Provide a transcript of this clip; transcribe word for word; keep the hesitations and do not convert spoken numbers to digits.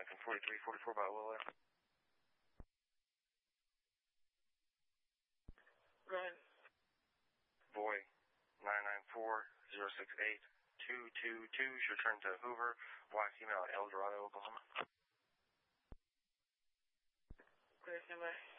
American forty-three forty-four by Willow. Go ahead. Boy, nine nine four zero six eight two two two, should return to Hoover, black female, El Dorado, Oklahoma. Clear, stand by.